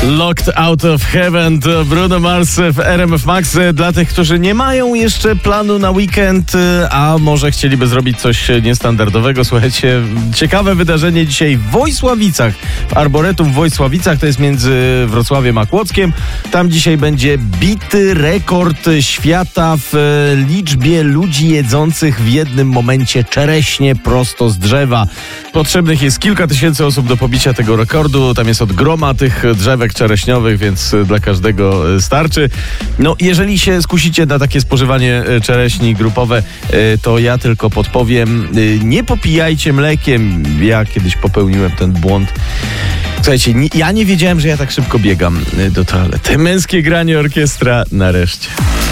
Locked Out of Heaven to Bruno Mars w RMF Max. Dla tych, którzy nie mają jeszcze planu na weekend, a może chcieliby zrobić coś niestandardowego. Słuchajcie, ciekawe wydarzenie dzisiaj w Wojsławicach, w Arboretum w Wojsławicach, to jest między Wrocławiem a Kłodzkiem. Tam dzisiaj będzie bity rekord świata w liczbie ludzi jedzących w jednym momencie czereśnie prosto z drzewa. Potrzebnych jest kilka tysięcy osób do pobicia tego rekordu. Tam jest od groma tych drzewek czereśniowych, więc dla każdego starczy. No, jeżeli się skusicie na takie spożywanie czereśni grupowe, to ja tylko podpowiem, nie popijajcie mlekiem. Ja kiedyś popełniłem ten błąd. Słuchajcie, ja nie wiedziałem, że ja tak szybko biegam do toalety. Męskie granie orkiestra nareszcie.